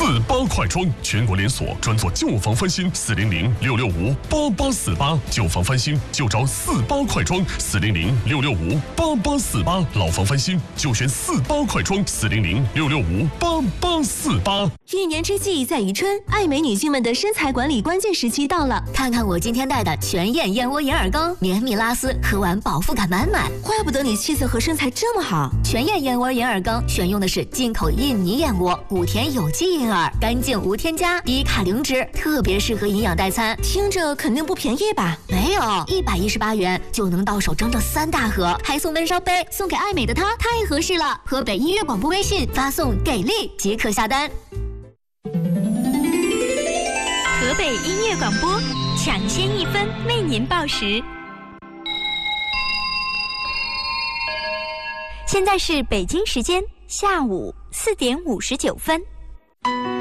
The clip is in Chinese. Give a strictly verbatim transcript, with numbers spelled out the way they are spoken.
四八快装，全国连锁，专做旧房翻新。四零零六六五八八四八，旧房翻新就找四八快装。四零零六六五八八四八，老房翻新就选四八快装。四零零六六五八八四八。 一年之计在于春，爱美女性们的身材管理关键时期到了。 看看我今天带的全燕燕窝眼耳膏，绵密拉丝，喝完饱腹感满满。 怪不得你气色和身材这么好。 全燕燕窝眼耳膏选用的是进口印尼燕窝，古田有机银耳，干净无添加，低卡零脂，特别适合营养代餐。 听着肯定不便宜吧？ 没有，一百一十八元就能到手整整三大盒，还送闷烧杯，送给爱美的她太合适了。河北音乐广播微信发送给力即可下单。 河北音乐广播，抢先一分为您报时。现在是北京时间下午四点五十九分。